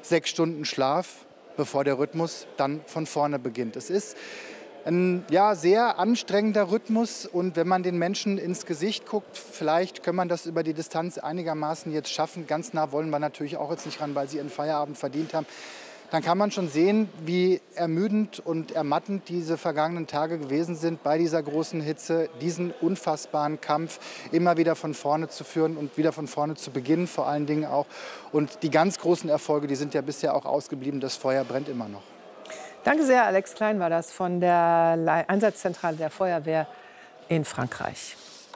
6 Stunden Schlaf, bevor der Rhythmus dann von vorne beginnt. Es ist ein sehr anstrengender Rhythmus und wenn man den Menschen ins Gesicht guckt, vielleicht kann man das über die Distanz einigermaßen jetzt schaffen. Ganz nah wollen wir natürlich auch jetzt nicht ran, weil sie ihren Feierabend verdient haben. Dann kann man schon sehen, wie ermüdend und ermattend diese vergangenen Tage gewesen sind bei dieser großen Hitze, diesen unfassbaren Kampf immer wieder von vorne zu führen und wieder von vorne zu beginnen vor allen Dingen auch. Und die ganz großen Erfolge, die sind ja bisher auch ausgeblieben, das Feuer brennt immer noch. Danke sehr, Alex Klein war das von der Einsatzzentrale der Feuerwehr in Frankreich.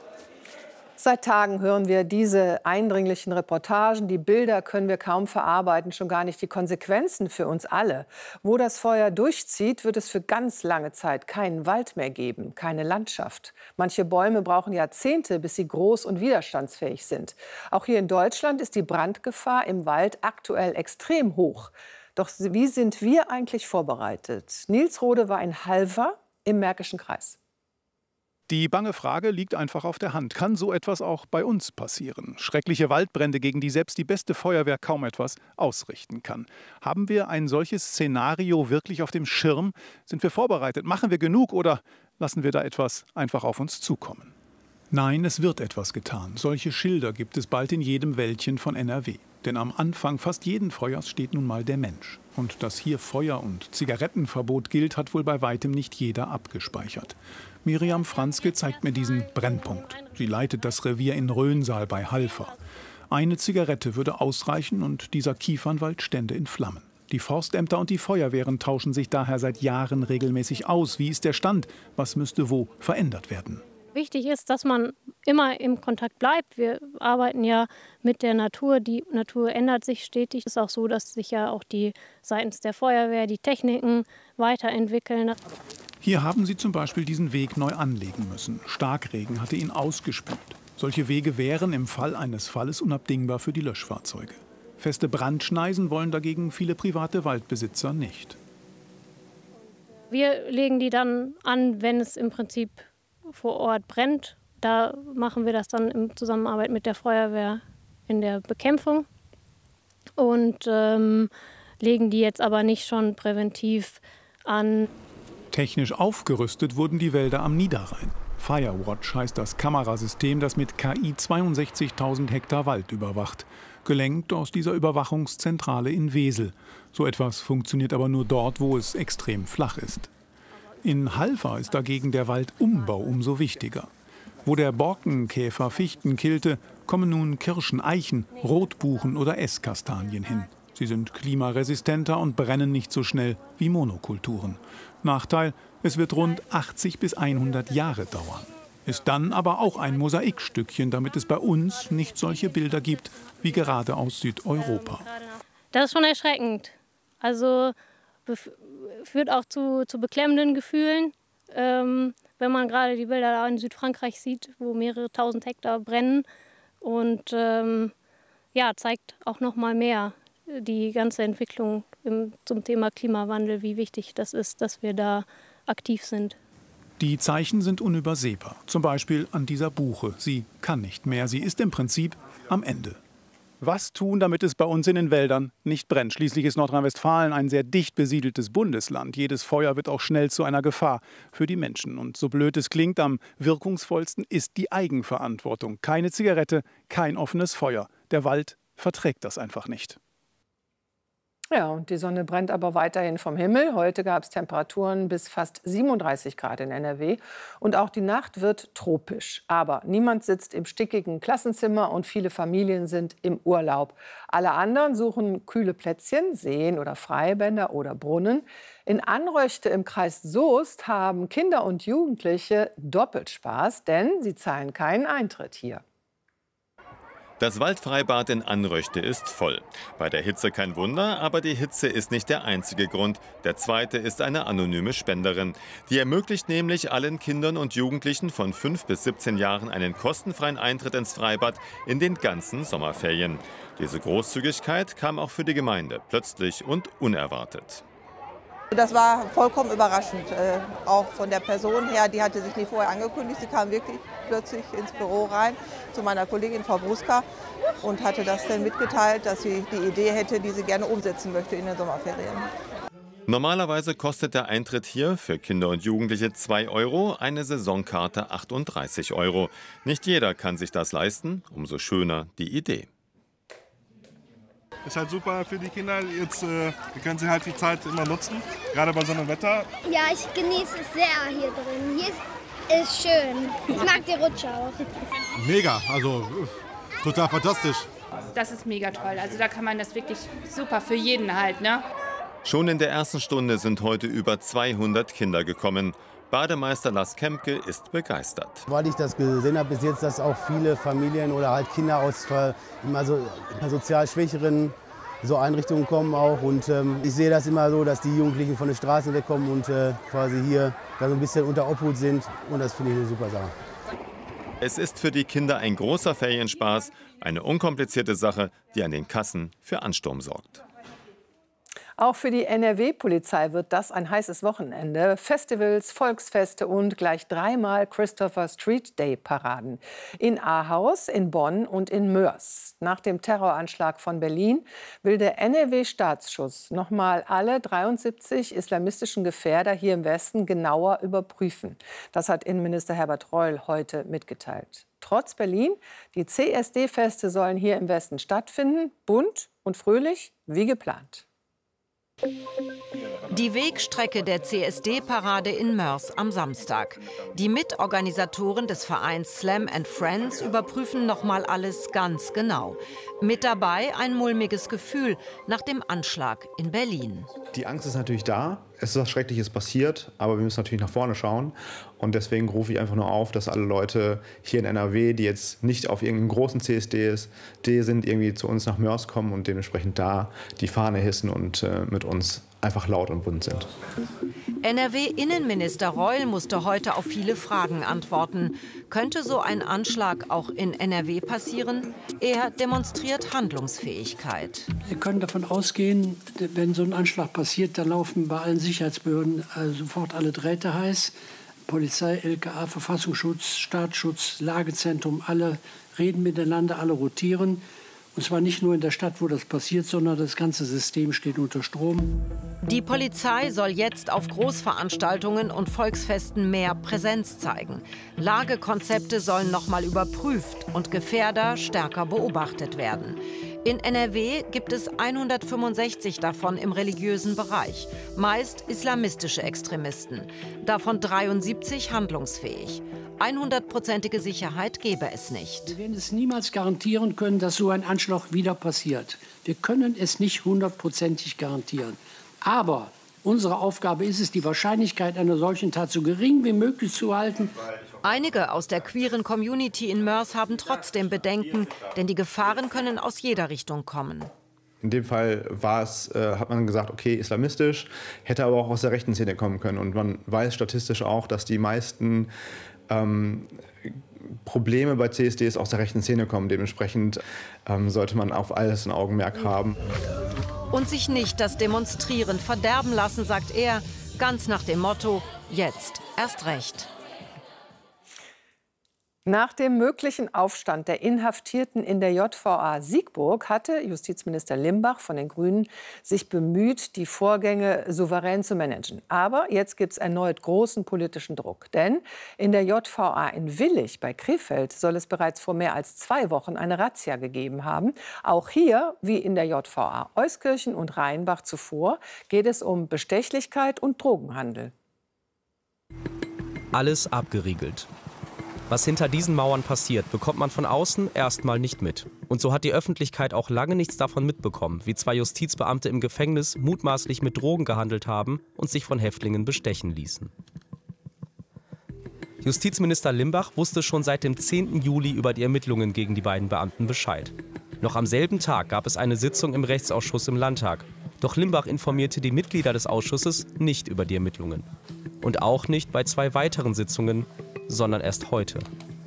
Seit Tagen hören wir diese eindringlichen Reportagen. Die Bilder können wir kaum verarbeiten, schon gar nicht die Konsequenzen für uns alle. Wo das Feuer durchzieht, wird es für ganz lange Zeit keinen Wald mehr geben, keine Landschaft. Manche Bäume brauchen Jahrzehnte, bis sie groß und widerstandsfähig sind. Auch hier in Deutschland ist die Brandgefahr im Wald aktuell extrem hoch. Doch wie sind wir eigentlich vorbereitet? Nils Rode war in Halver im Märkischen Kreis. Die bange Frage liegt einfach auf der Hand. Kann so etwas auch bei uns passieren? Schreckliche Waldbrände, gegen die selbst die beste Feuerwehr kaum etwas ausrichten kann. Haben wir ein solches Szenario wirklich auf dem Schirm? Sind wir vorbereitet? Machen wir genug oder lassen wir da etwas einfach auf uns zukommen? Nein, es wird etwas getan. Solche Schilder gibt es bald in jedem Wäldchen von NRW. Denn am Anfang fast jeden Feuers steht nun mal der Mensch. Und dass hier Feuer- und Zigarettenverbot gilt, hat wohl bei weitem nicht jeder abgespeichert. Miriam Franzke zeigt mir diesen Brennpunkt. Sie leitet das Revier in Röhnsaal bei Halver. Eine Zigarette würde ausreichen und dieser Kiefernwald stände in Flammen. Die Forstämter und die Feuerwehren tauschen sich daher seit Jahren regelmäßig aus. Wie ist der Stand? Was müsste wo verändert werden? Wichtig ist, dass man immer im Kontakt bleibt. Wir arbeiten ja mit der Natur. Die Natur ändert sich stetig. Es ist auch so, dass sich ja auch seitens der Feuerwehr die Techniken weiterentwickeln. Hier haben sie zum Beispiel diesen Weg neu anlegen müssen. Starkregen hatte ihn ausgespült. Solche Wege wären im Fall eines Falles unabdingbar für die Löschfahrzeuge. Feste Brandschneisen wollen dagegen viele private Waldbesitzer nicht. Wir legen die dann an, wenn es im Prinzip vor Ort brennt. Da machen wir das dann in Zusammenarbeit mit der Feuerwehr in der Bekämpfung und legen die jetzt aber nicht schon präventiv an. Technisch aufgerüstet wurden die Wälder am Niederrhein. Firewatch heißt das Kamerasystem, das mit KI 62.000 Hektar Wald überwacht. Gelenkt aus dieser Überwachungszentrale in Wesel. So etwas funktioniert aber nur dort, wo es extrem flach ist. In Halver ist dagegen der Waldumbau umso wichtiger. Wo der Borkenkäfer Fichten killte, kommen nun Kirschen, Eichen, Rotbuchen oder Esskastanien hin. Sie sind klimaresistenter und brennen nicht so schnell wie Monokulturen. Nachteil, es wird rund 80 bis 100 Jahre dauern. Ist dann aber auch ein Mosaikstückchen, damit es bei uns nicht solche Bilder gibt wie gerade aus Südeuropa. Das ist schon erschreckend. Also führt auch zu beklemmenden Gefühlen, wenn man gerade die Bilder da in Südfrankreich sieht, wo mehrere tausend Hektar brennen. Und zeigt auch noch mal mehr die ganze Entwicklung zum Thema Klimawandel, wie wichtig das ist, dass wir da aktiv sind. Die Zeichen sind unübersehbar. Zum Beispiel an dieser Buche. Sie kann nicht mehr. Sie ist im Prinzip am Ende. Was tun, damit es bei uns in den Wäldern nicht brennt? Schließlich ist Nordrhein-Westfalen ein sehr dicht besiedeltes Bundesland. Jedes Feuer wird auch schnell zu einer Gefahr für die Menschen. Und so blöd es klingt, am wirkungsvollsten ist die Eigenverantwortung. Keine Zigarette, kein offenes Feuer. Der Wald verträgt das einfach nicht. Ja, und die Sonne brennt aber weiterhin vom Himmel. Heute gab es Temperaturen bis fast 37 Grad in NRW. Und auch die Nacht wird tropisch. Aber niemand sitzt im stickigen Klassenzimmer und viele Familien sind im Urlaub. Alle anderen suchen kühle Plätzchen, Seen oder Freibäder oder Brunnen. In Anröchte im Kreis Soest haben Kinder und Jugendliche doppelt Spaß, denn sie zahlen keinen Eintritt hier. Das Waldfreibad in Anröchte ist voll. Bei der Hitze kein Wunder, aber die Hitze ist nicht der einzige Grund. Der zweite ist eine anonyme Spenderin. Die ermöglicht nämlich allen Kindern und Jugendlichen von 5 bis 17 Jahren einen kostenfreien Eintritt ins Freibad in den ganzen Sommerferien. Diese Großzügigkeit kam auch für die Gemeinde plötzlich und unerwartet. Das war vollkommen überraschend, auch von der Person her. Die hatte sich nie vorher angekündigt. Sie kam wirklich plötzlich ins Büro rein zu meiner Kollegin Frau Bruska und hatte das dann mitgeteilt, dass sie die Idee hätte, die sie gerne umsetzen möchte in den Sommerferien. Normalerweise kostet der Eintritt hier für Kinder und Jugendliche 2 €, eine Saisonkarte 38 €. Nicht jeder kann sich das leisten, umso schöner die Idee. Ist halt super für die Kinder. Jetzt können sie halt die Zeit immer nutzen, gerade bei so einem Wetter. Ja, ich genieße es sehr hier drin. Hier ist schön. Ich mag die Rutsche auch. Mega, also total fantastisch. Das ist mega toll. Also da kann man das wirklich super für jeden halt, ne? Schon in der ersten Stunde sind heute über 200 Kinder gekommen. Bademeister Lars Kempke ist begeistert. Weil ich das gesehen habe bis jetzt, dass auch viele Familien oder halt Kinder aus immer so sozial schwächeren so Einrichtungen kommen auch. Und ich sehe das immer so, dass die Jugendlichen von den Straßen wegkommen und quasi hier da so ein bisschen unter Obhut sind. Und das finde ich eine super Sache. Es ist für die Kinder ein großer Ferienspaß, eine unkomplizierte Sache, die an den Kassen für Ansturm sorgt. Auch für die NRW-Polizei wird das ein heißes Wochenende. Festivals, Volksfeste und gleich 3-mal Christopher Street Day-Paraden. In Ahaus, in Bonn und in Moers. Nach dem Terroranschlag von Berlin will der NRW-Staatsschutz noch mal alle 73 islamistischen Gefährder hier im Westen genauer überprüfen. Das hat Innenminister Herbert Reul heute mitgeteilt. Trotz Berlin, die CSD-Feste sollen hier im Westen stattfinden, bunt und fröhlich wie geplant. Die Wegstrecke der CSD-Parade in Moers am Samstag. Die Mitorganisatoren des Vereins Slam & Friends überprüfen nochmal alles ganz genau. Mit dabei ein mulmiges Gefühl nach dem Anschlag in Berlin. Die Angst ist natürlich da. Es ist was Schreckliches passiert, aber wir müssen natürlich nach vorne schauen. Und deswegen rufe ich einfach nur auf, dass alle Leute hier in NRW, die jetzt nicht auf irgendeinem großen CSD sind, irgendwie zu uns nach Moers kommen und dementsprechend da die Fahne hissen und mit uns einfach laut und bunt sind. NRW-Innenminister Reul musste heute auf viele Fragen antworten. Könnte so ein Anschlag auch in NRW passieren? Er demonstriert Handlungsfähigkeit. Wir können davon ausgehen, wenn so ein Anschlag passiert, dann laufen bei allen Sicherheitsbehörden sofort alle Drähte heiß. Polizei, LKA, Verfassungsschutz, Staatsschutz, Lagezentrum, alle reden miteinander, alle rotieren. Und zwar nicht nur in der Stadt, wo das passiert, sondern das ganze System steht unter Strom. Die Polizei soll jetzt auf Großveranstaltungen und Volksfesten mehr Präsenz zeigen. Lagekonzepte sollen noch mal überprüft und Gefährder stärker beobachtet werden. In NRW gibt es 165 davon im religiösen Bereich, meist islamistische Extremisten, davon 73 handlungsfähig. 100%ige Sicherheit gäbe es nicht. Wir werden es niemals garantieren können, dass so ein Anschlag wieder passiert. Wir können es nicht 100%ig garantieren. Aber unsere Aufgabe ist es, die Wahrscheinlichkeit einer solchen Tat so gering wie möglich zu halten. Einige aus der queeren Community in Moers haben trotzdem Bedenken, denn die Gefahren können aus jeder Richtung kommen. In dem Fall hat man gesagt, okay, islamistisch, hätte aber auch aus der rechten Szene kommen können. Und man weiß statistisch auch, dass die meisten Probleme bei CSDs aus der rechten Szene kommen. Dementsprechend sollte man auf alles ein Augenmerk haben. Und sich nicht das Demonstrieren verderben lassen, sagt er, ganz nach dem Motto, jetzt erst recht. Nach dem möglichen Aufstand der Inhaftierten in der JVA Siegburg hatte Justizminister Limbach von den Grünen sich bemüht, die Vorgänge souverän zu managen. Aber jetzt gibt es erneut großen politischen Druck. Denn in der JVA in Willich bei Krefeld soll es bereits vor mehr als 2 Wochen eine Razzia gegeben haben. Auch hier, wie in der JVA Euskirchen und Rheinbach zuvor, geht es um Bestechlichkeit und Drogenhandel. Alles abgeriegelt. Was hinter diesen Mauern passiert, bekommt man von außen erstmal nicht mit. Und so hat die Öffentlichkeit auch lange nichts davon mitbekommen, wie 2 Justizbeamte im Gefängnis mutmaßlich mit Drogen gehandelt haben und sich von Häftlingen bestechen ließen. Justizminister Limbach wusste schon seit dem 10. Juli über die Ermittlungen gegen die beiden Beamten Bescheid. Noch am selben Tag gab es eine Sitzung im Rechtsausschuss im Landtag. Doch Limbach informierte die Mitglieder des Ausschusses nicht über die Ermittlungen. Und auch nicht bei 2 weiteren Sitzungen, sondern erst heute.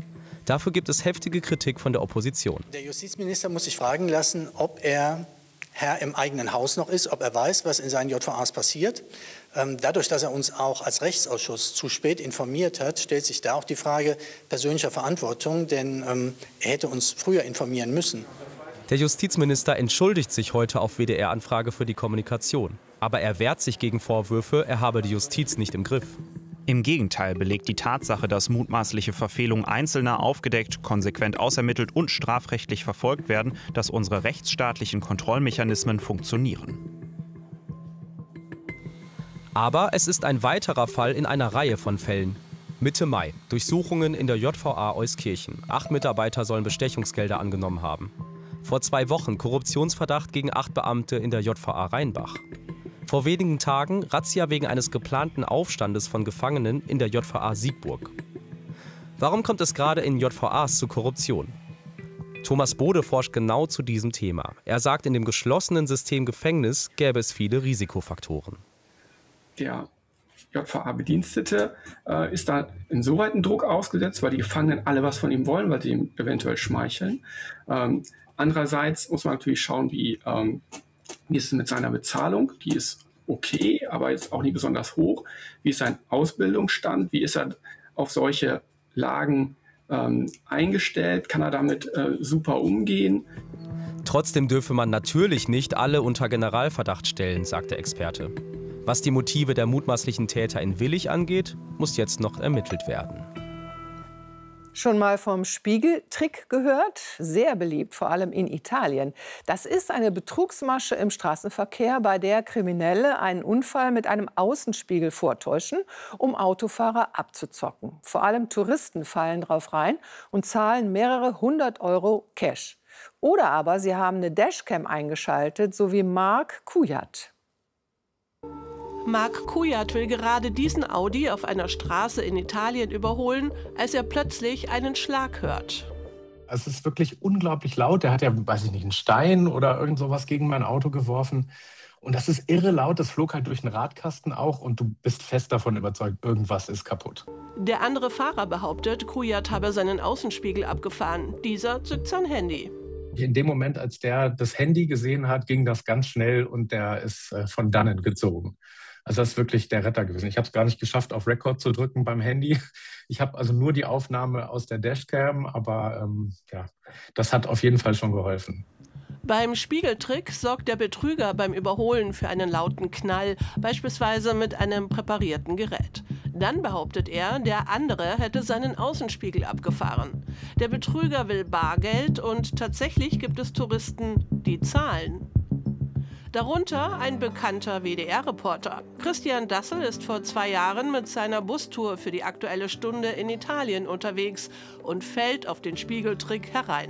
Dafür gibt es heftige Kritik von der Opposition. Der Justizminister muss sich fragen lassen, ob er Herr im eigenen Haus noch ist, ob er weiß, was in seinen JVAs passiert. Dadurch, dass er uns auch als Rechtsausschuss zu spät informiert hat, stellt sich da auch die Frage persönlicher Verantwortung, denn er hätte uns früher informieren müssen. Der Justizminister entschuldigt sich heute auf WDR-Anfrage für die Kommunikation. Aber er wehrt sich gegen Vorwürfe, er habe die Justiz nicht im Griff. Im Gegenteil belegt die Tatsache, dass mutmaßliche Verfehlungen Einzelner aufgedeckt, konsequent ausermittelt und strafrechtlich verfolgt werden, dass unsere rechtsstaatlichen Kontrollmechanismen funktionieren. Aber es ist ein weiterer Fall in einer Reihe von Fällen. Mitte Mai, Durchsuchungen in der JVA Euskirchen. 8 Mitarbeiter sollen Bestechungsgelder angenommen haben. Vor 2 Wochen Korruptionsverdacht gegen 8 Beamte in der JVA Rheinbach. Vor wenigen Tagen Razzia wegen eines geplanten Aufstandes von Gefangenen in der JVA Siegburg. Warum kommt es gerade in JVAs zu Korruption? Thomas Bode forscht genau zu diesem Thema. Er sagt, in dem geschlossenen System Gefängnis gäbe es viele Risikofaktoren. Der JVA-Bedienstete ist da insoweit einen Druck ausgesetzt, weil die Gefangenen alle was von ihm wollen, weil sie ihm eventuell schmeicheln. Andererseits muss man natürlich schauen, wie ist es mit seiner Bezahlung? Die ist okay, aber jetzt auch nicht besonders hoch. Wie ist sein Ausbildungsstand? Wie ist er auf solche Lagen eingestellt? Kann er damit super umgehen? Trotzdem dürfe man natürlich nicht alle unter Generalverdacht stellen, sagt der Experte. Was die Motive der mutmaßlichen Täter in Willich angeht, muss jetzt noch ermittelt werden. Schon mal vom Spiegeltrick gehört? Sehr beliebt, vor allem in Italien. Das ist eine Betrugsmasche im Straßenverkehr, bei der Kriminelle einen Unfall mit einem Außenspiegel vortäuschen, um Autofahrer abzuzocken. Vor allem Touristen fallen drauf rein und zahlen mehrere 100 € Cash. Oder aber sie haben eine Dashcam eingeschaltet, so wie Marc Kujat. Marc Kujat will gerade diesen Audi auf einer Straße in Italien überholen, als er plötzlich einen Schlag hört. Es ist wirklich unglaublich laut. Der hat ja, weiß ich nicht, einen Stein oder irgend sowas gegen mein Auto geworfen. Und das ist irre laut. Das flog halt durch den Radkasten auch. Und du bist fest davon überzeugt, irgendwas ist kaputt. Der andere Fahrer behauptet, Kujat habe seinen Außenspiegel abgefahren. Dieser zückt sein Handy. In dem Moment, als der das Handy gesehen hat, ging das ganz schnell und der ist von dannen gezogen. Also das ist wirklich der Retter gewesen. Ich habe es gar nicht geschafft, auf Record zu drücken beim Handy. Ich habe also nur die Aufnahme aus der Dashcam, aber ja, das hat auf jeden Fall schon geholfen. Beim Spiegeltrick sorgt der Betrüger beim Überholen für einen lauten Knall, beispielsweise mit einem präparierten Gerät. Dann behauptet er, der andere hätte seinen Außenspiegel abgefahren. Der Betrüger will Bargeld und tatsächlich gibt es Touristen, die zahlen. Darunter ein bekannter WDR-Reporter. Christian Dassel ist vor 2 Jahren mit seiner Bustour für die Aktuelle Stunde in Italien unterwegs und fällt auf den Spiegeltrick herein.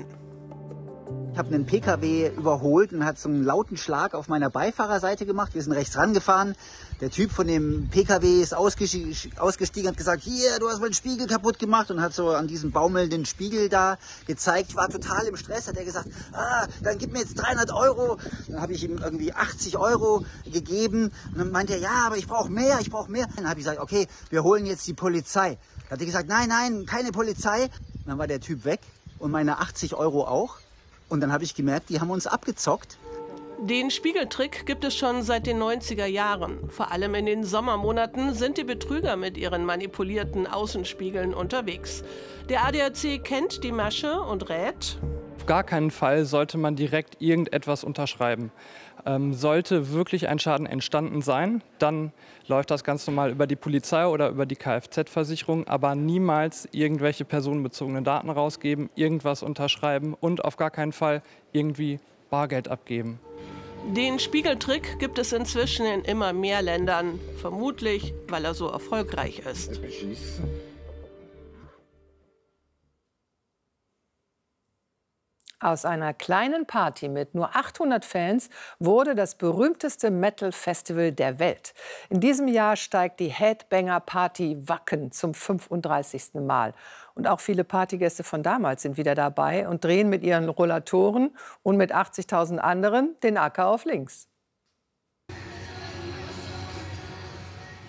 Ich habe einen PKW überholt und hat so einen lauten Schlag auf meiner Beifahrerseite gemacht. Wir sind rechts rangefahren. Der Typ von dem PKW ist ausgestiegen, hat gesagt, hier, du hast meinen Spiegel kaputt gemacht und hat so an diesem baumelnden Spiegel da gezeigt. Ich war total im Stress, hat er gesagt, dann gib mir jetzt 300 €. Dann habe ich ihm irgendwie 80 € gegeben. Und dann meinte er, ja, aber ich brauche mehr, ich brauche mehr. Dann habe ich gesagt, okay, wir holen jetzt die Polizei. Dann hat er gesagt, nein, nein, keine Polizei. Und dann war der Typ weg und meine 80 € auch. Und dann habe ich gemerkt, die haben uns abgezockt. Den Spiegeltrick gibt es schon seit den 90er Jahren. Vor allem in den Sommermonaten sind die Betrüger mit ihren manipulierten Außenspiegeln unterwegs. Der ADAC kennt die Masche und rät: Auf gar keinen Fall sollte man direkt irgendetwas unterschreiben. Sollte wirklich ein Schaden entstanden sein, dann läuft das ganz normal über die Polizei oder über die Kfz-Versicherung, aber niemals irgendwelche personenbezogenen Daten rausgeben, irgendwas unterschreiben und auf gar keinen Fall irgendwie Bargeld abgeben. Den Spiegeltrick gibt es inzwischen in immer mehr Ländern, vermutlich, weil er so erfolgreich ist. Aus einer kleinen Party mit nur 800 Fans wurde das berühmteste Metal-Festival der Welt. In diesem Jahr steigt die Headbanger-Party Wacken zum 35. Mal. Und auch viele Partygäste von damals sind wieder dabei und drehen mit ihren Rollatoren und mit 80.000 anderen den Acker auf links.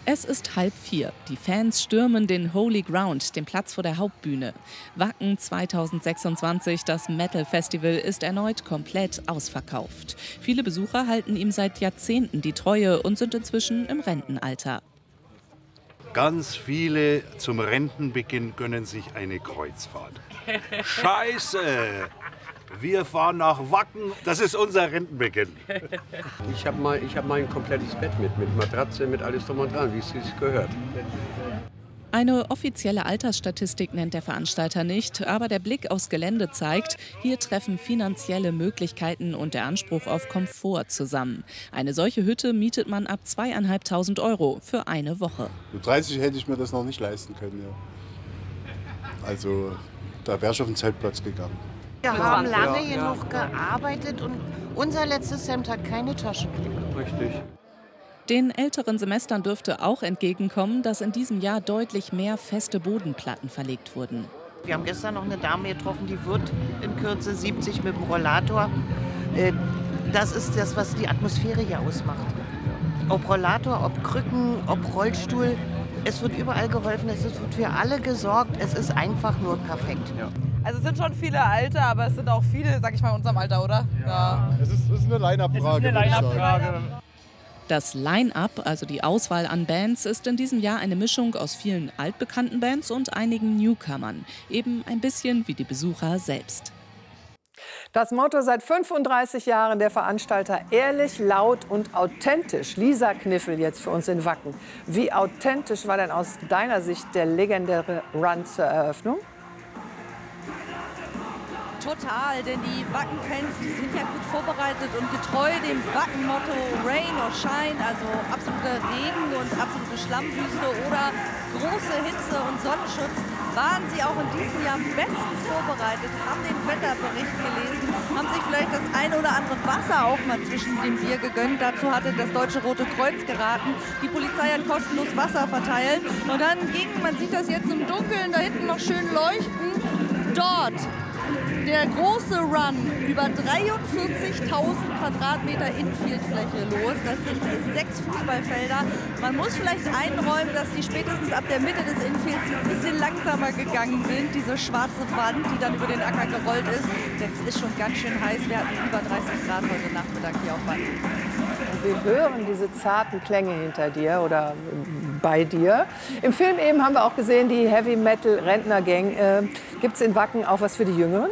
Es ist 3:30. Die Fans stürmen den Holy Ground, den Platz vor der Hauptbühne. Wacken 2026, das Metal-Festival, ist erneut komplett ausverkauft. Viele Besucher halten ihm seit Jahrzehnten die Treue und sind inzwischen im Rentenalter. Ganz viele zum Rentenbeginn gönnen sich eine Kreuzfahrt. Scheiße! Wir fahren nach Wacken, das ist unser Rentenbeginn. Ich hab mein komplettes Bett mit Matratze, mit alles drum und dran, wie es sich gehört. Eine offizielle Altersstatistik nennt der Veranstalter nicht, aber der Blick aufs Gelände zeigt, hier treffen finanzielle Möglichkeiten und der Anspruch auf Komfort zusammen. Eine solche Hütte mietet man ab 2.500 € für eine Woche. Mit 30 hätte ich mir das noch nicht leisten können. Ja. Also da wäre ich auf den Zeltplatz gegangen. Wir haben lange genug gearbeitet und unser letztes Hemd hat keine Taschen. Richtig. Den älteren Semestern dürfte auch entgegenkommen, dass in diesem Jahr deutlich mehr feste Bodenplatten verlegt wurden. Wir haben gestern noch eine Dame getroffen, die wird in Kürze 70 mit dem Rollator. Das ist das, was die Atmosphäre hier ausmacht. Ob Rollator, ob Krücken, ob Rollstuhl. Es wird überall geholfen, es wird für alle gesorgt. Es ist einfach nur perfekt. Ja. Also es sind schon viele Alte, aber es sind auch viele, sag ich mal, in unserem Alter, oder? Ja. Es ist eine Line-Up-Frage. Das Line-Up, also die Auswahl an Bands, ist in diesem Jahr eine Mischung aus vielen altbekannten Bands und einigen Newcomern. Eben ein bisschen wie die Besucher selbst. Das Motto seit 35 Jahren der Veranstalter: ehrlich, laut und authentisch. Lisa Kniffel jetzt für uns in Wacken. Wie authentisch war denn aus deiner Sicht der legendäre Run zur Eröffnung? Total, denn die Wacken-Fans, die sind ja gut vorbereitet und getreu dem Wacken-Motto Rain or Shine, also absolute Regen und absolute Schlammwüste oder große Hitze und Sonnenschutz, waren sie auch in diesem Jahr bestens vorbereitet, haben den Wetterbericht gelesen, haben sich vielleicht das ein oder andere Wasser auch mal zwischen dem Bier gegönnt. Dazu hatte das Deutsche Rote Kreuz geraten. Die Polizei hat kostenlos Wasser verteilt. Und dann ging, man sieht das jetzt im Dunkeln, da hinten noch schön leuchten, dort der große Run über 43.000 Quadratmeter Infieldfläche los. Das sind 6 Fußballfelder. Man muss vielleicht einräumen, dass die spätestens ab der Mitte des Infields ein bisschen langsamer gegangen sind. Diese schwarze Wand, die dann über den Acker gerollt ist. Denn es ist schon ganz schön heiß. Wir hatten über 30 Grad heute Nachmittag hier auf Wacken. Wir hören diese zarten Klänge hinter dir oder bei dir. Im Film eben haben wir auch gesehen, die Heavy-Metal-Rentner-Gang. Gibt es in Wacken auch was für die Jüngeren?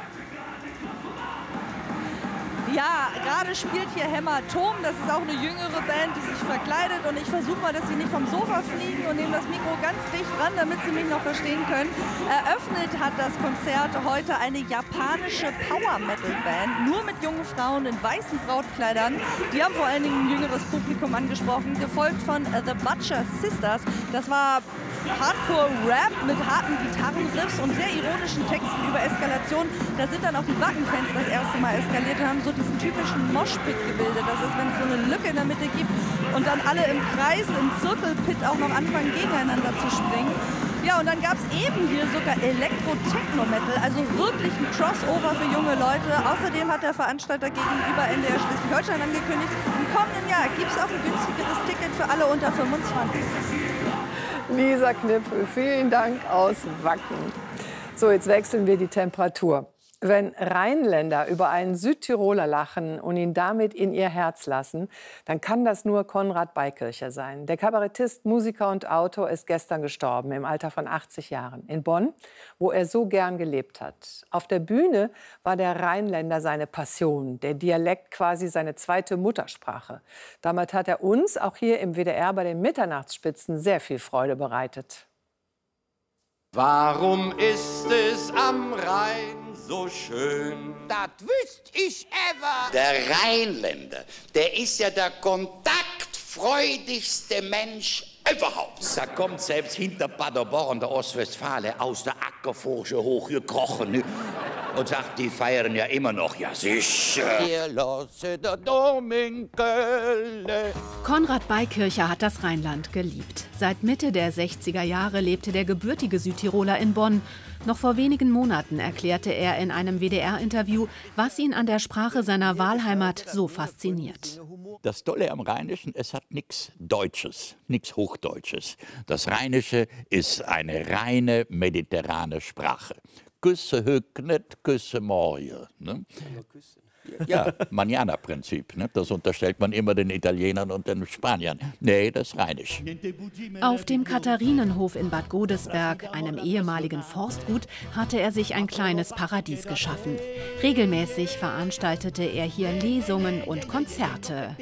Ja, gerade spielt hier Hämatom. Das ist auch eine jüngere Band, die sich verkleidet. Und ich versuche mal, dass sie nicht vom Sofa fliegen und nehme das Mikro ganz dicht ran, damit sie mich noch verstehen können. Eröffnet hat das Konzert heute eine japanische Power-Metal-Band. Nur mit jungen Frauen in weißen Brautkleidern. Die haben vor allen Dingen ein jüngeres Publikum angesprochen. Gefolgt von The Butcher Sisters. Das war Hardcore-Rap mit harten Gitarrenriffs und sehr ironischen Texten über Eskalation. Da sind dann auch die Wacken-Fans das erste Mal eskaliert und haben so diesen typischen Moshpit gebildet. Das ist, wenn es so eine Lücke in der Mitte gibt und dann alle im Kreis, im Zirkelpit auch noch anfangen, gegeneinander zu springen. Ja, und dann gab es eben hier sogar Elektro-Techno-Metal, also wirklich ein Crossover für junge Leute. Außerdem hat der Veranstalter gegenüber NDR Schleswig-Holstein angekündigt, im kommenden Jahr gibt es auch ein günstigeres Ticket für alle unter 25. Lisa Kniffel, vielen Dank aus Wacken. So, jetzt wechseln wir die Temperatur. Wenn Rheinländer über einen Südtiroler lachen und ihn damit in ihr Herz lassen, dann kann das nur Konrad Beikircher sein. Der Kabarettist, Musiker und Autor ist gestern gestorben, im Alter von 80 Jahren, in Bonn, wo er so gern gelebt hat. Auf der Bühne war der Rheinländer seine Passion, der Dialekt quasi seine zweite Muttersprache. Damit hat er uns, auch hier im WDR bei den Mitternachtsspitzen, sehr viel Freude bereitet. Warum ist es am Rhein so schön? Das wüsste ich ever. Der Rheinländer, der ist ja der kontaktfreudigste Mensch überhaupt. Da kommt selbst hinter Paderborn, der Ostwestfale, aus der Ackerforsche hochgekrochen und sagt, die feiern ja immer noch. Ja, sicher. Hier lasse der Dom in Köln. Konrad Beikircher hat das Rheinland geliebt. Seit Mitte der 60er Jahre lebte der gebürtige Südtiroler in Bonn. Noch vor wenigen Monaten erklärte er in einem WDR-Interview, was ihn an der Sprache seiner Wahlheimat so fasziniert. Das Tolle am Rheinischen, es hat nichts Deutsches, nichts Hochdeutsches. Das Rheinische ist eine reine mediterrane Sprache. Küsse hücknet, küsse morje. Ne? Ja, Manana-Prinzip. Ne? Das unterstellt man immer den Italienern und den Spaniern. Nee, das ist Rheinisch. Auf dem Katharinenhof in Bad Godesberg, einem ehemaligen Forstgut, hatte er sich ein kleines Paradies geschaffen. Regelmäßig veranstaltete er hier Lesungen und Konzerte.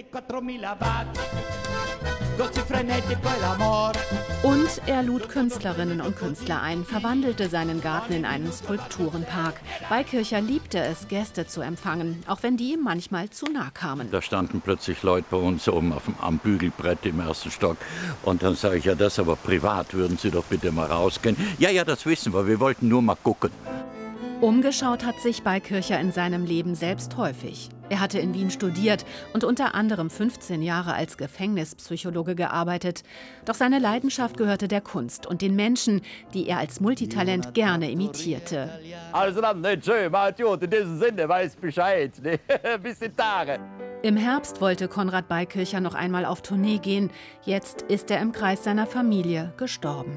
Und er lud Künstlerinnen und Künstler ein, verwandelte seinen Garten in einen Skulpturenpark. Beikircher liebte es, Gäste zu empfangen, auch wenn die ihm manchmal zu nah kamen. Da standen plötzlich Leute bei uns oben am Bügelbrett im 1. Stock. Und dann sage ich, ja, das aber privat, würden Sie doch bitte mal rausgehen. Ja, ja, das wissen wir wollen nur mal gucken. Umgeschaut hat sich Beikircher in seinem Leben selbst häufig. Er hatte in Wien studiert und unter anderem 15 Jahre als Gefängnispsychologe gearbeitet. Doch seine Leidenschaft gehörte der Kunst und den Menschen, die er als Multitalent gerne imitierte. Also dann, nicht schön, Idiot, in diesem Sinne, weiß Bescheid. Bis die Tage. Im Herbst wollte Konrad Beikircher noch einmal auf Tournee gehen. Jetzt ist er im Kreis seiner Familie gestorben.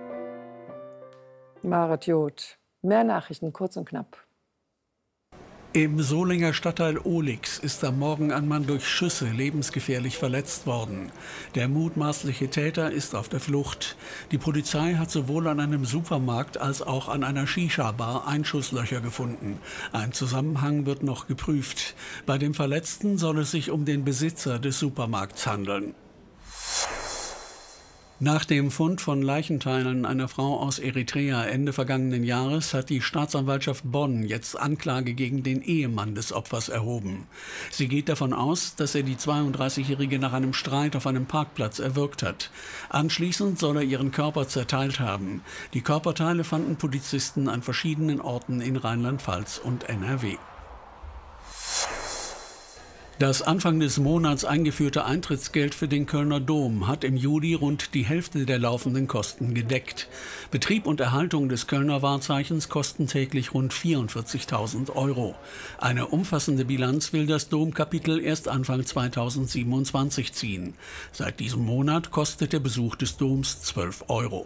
Marit Joth. Mehr Nachrichten, kurz und knapp. Im Solinger Stadtteil Ohlix ist am Morgen ein Mann durch Schüsse lebensgefährlich verletzt worden. Der mutmaßliche Täter ist auf der Flucht. Die Polizei hat sowohl an einem Supermarkt als auch an einer Shisha-Bar Einschusslöcher gefunden. Ein Zusammenhang wird noch geprüft. Bei dem Verletzten soll es sich um den Besitzer des Supermarkts handeln. Nach dem Fund von Leichenteilen einer Frau aus Eritrea Ende vergangenen Jahres hat die Staatsanwaltschaft Bonn jetzt Anklage gegen den Ehemann des Opfers erhoben. Sie geht davon aus, dass er die 32-Jährige nach einem Streit auf einem Parkplatz erwürgt hat. Anschließend soll er ihren Körper zerteilt haben. Die Körperteile fanden Polizisten an verschiedenen Orten in Rheinland-Pfalz und NRW. Das Anfang des Monats eingeführte Eintrittsgeld für den Kölner Dom hat im Juli rund die Hälfte der laufenden Kosten gedeckt. Betrieb und Erhaltung des Kölner Wahrzeichens kosten täglich rund 44.000 €. Eine umfassende Bilanz will das Domkapitel erst Anfang 2027 ziehen. Seit diesem Monat kostet der Besuch des Doms 12 €.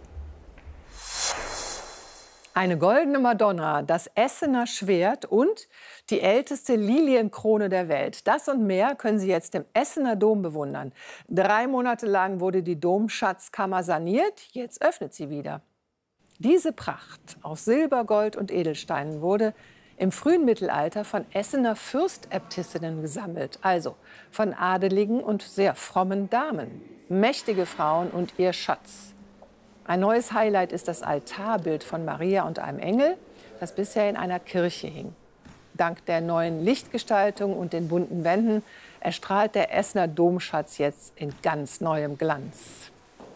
Eine goldene Madonna, das Essener Schwert und die älteste Lilienkrone der Welt. Das und mehr können Sie jetzt im Essener Dom bewundern. 3 Monate lang wurde die Domschatzkammer saniert, jetzt öffnet sie wieder. Diese Pracht aus Silber, Gold und Edelsteinen wurde im frühen Mittelalter von Essener Fürstäbtissinnen gesammelt, also von adeligen und sehr frommen Damen. Mächtige Frauen und ihr Schatz. Ein neues Highlight ist das Altarbild von Maria und einem Engel, das bisher in einer Kirche hing. Dank der neuen Lichtgestaltung und den bunten Wänden erstrahlt der Essener Domschatz jetzt in ganz neuem Glanz.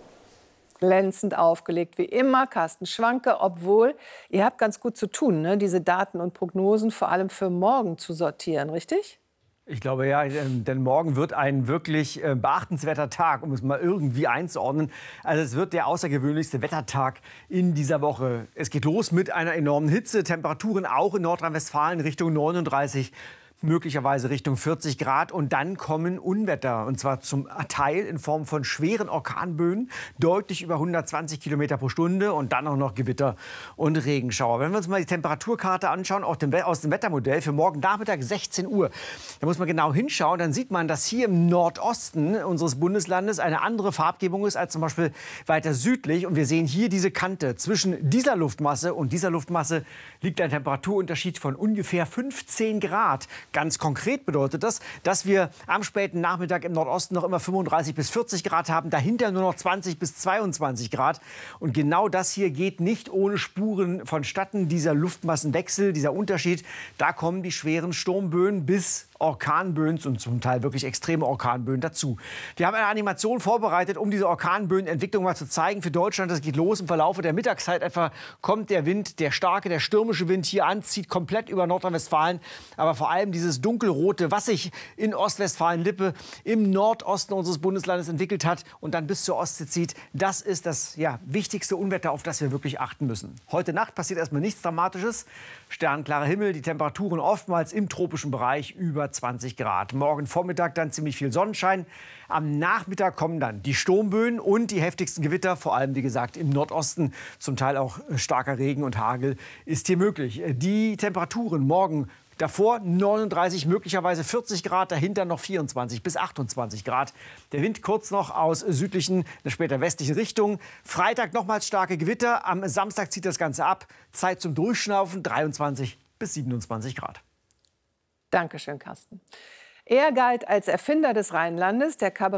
Glänzend aufgelegt wie immer, Carsten Schwanke, obwohl ihr habt ganz gut zu tun, ne? Diese Daten und Prognosen vor allem für morgen zu sortieren, richtig? Ich glaube ja, denn morgen wird ein wirklich beachtenswerter Tag, um es mal irgendwie einzuordnen. Also es wird der außergewöhnlichste Wettertag in dieser Woche. Es geht los mit einer enormen Hitze, Temperaturen auch in Nordrhein-Westfalen Richtung 39, möglicherweise Richtung 40 Grad. Und dann kommen Unwetter, und zwar zum Teil in Form von schweren Orkanböen, deutlich über 120 Kilometer pro Stunde und dann auch noch Gewitter und Regenschauer. Wenn wir uns mal die Temperaturkarte anschauen, auch aus dem Wettermodell für morgen Nachmittag 16 Uhr, da muss man genau hinschauen, dann sieht man, dass hier im Nordosten unseres Bundeslandes eine andere Farbgebung ist als zum Beispiel weiter südlich. Und wir sehen hier diese Kante. Zwischen dieser Luftmasse und dieser Luftmasse liegt ein Temperaturunterschied von ungefähr 15 Grad. Ganz konkret bedeutet das, dass wir am späten Nachmittag im Nordosten noch immer 35 bis 40 Grad haben, dahinter nur noch 20 bis 22 Grad. Und genau das hier geht nicht ohne Spuren vonstatten, dieser Luftmassenwechsel, dieser Unterschied. Da kommen die schweren Sturmböen bis Orkanböen und zum Teil wirklich extreme Orkanböen dazu. Wir haben eine Animation vorbereitet, um diese Orkanböenentwicklung mal zu zeigen für Deutschland. Das geht los im Verlauf der Mittagszeit etwa, kommt der Wind, der starke, der stürmische Wind hier an, zieht komplett über Nordrhein-Westfalen. Aber vor allem diese dieses dunkelrote, was sich in Ostwestfalen-Lippe im Nordosten unseres Bundeslandes entwickelt hat und dann bis zur Ostsee zieht, das ist das wichtigste Unwetter, auf das wir wirklich achten müssen. Heute Nacht passiert erstmal nichts Dramatisches. Sternklarer Himmel, die Temperaturen oftmals im tropischen Bereich über 20 Grad. Morgen Vormittag dann ziemlich viel Sonnenschein. Am Nachmittag kommen dann die Sturmböen und die heftigsten Gewitter, vor allem wie gesagt im Nordosten. Zum Teil auch starker Regen und Hagel ist hier möglich. Die Temperaturen morgen davor 39, möglicherweise 40 Grad, dahinter noch 24 bis 28 Grad. Der Wind kurz noch aus südlichen, später westlichen Richtung. Freitag nochmals starke Gewitter. Am Samstag zieht das Ganze ab. Zeit zum Durchschnaufen, 23 bis 27 Grad. Dankeschön, Carsten. Er galt als Erfinder des Rheinlandes. Der